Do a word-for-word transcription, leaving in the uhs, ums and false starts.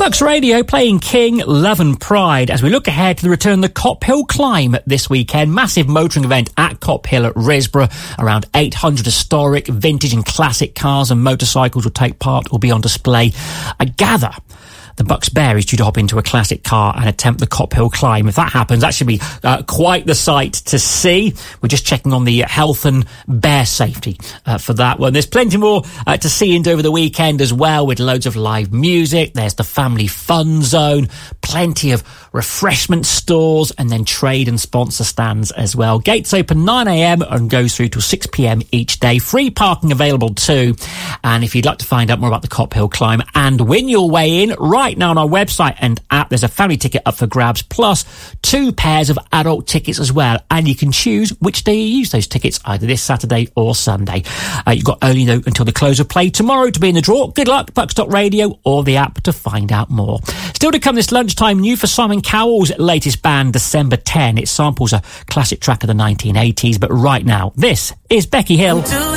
Bucks Radio playing King, Love and Pride as we look ahead to the return of the Cop Hill Climb this weekend. Massive motoring event at Cop Hill at Risborough. Around eight hundred historic, vintage and classic cars and motorcycles will take part or be on display. I gather the Bucks Bear is due to hop into a classic car and attempt the Cop Hill Climb. If that happens, that should be uh, quite the sight to see. We're just checking on the health and bear safety uh, for that one. There's plenty more uh, to see and do over the weekend as well, with loads of live music. There's the family fun zone, plenty of refreshment stores, and then trade and sponsor stands as well. Gates open nine a.m. and goes through till six p.m. each day. Free parking available too. And if you'd like to find out more about the Cop Hill Climb and win your way in, right now on our website and app, there's a family ticket up for grabs, plus two pairs of adult tickets as well. And you can choose which day you use those tickets, either this Saturday or Sunday. Uh, you've got only know until the close of play tomorrow to be in the draw. Good luck, Bucks dot radio or the app to find out more. Still to come this lunchtime, new for Simon Cowell's latest band, December tenth. It samples a classic track of the nineteen eighties, but right now, this is Becky Hill.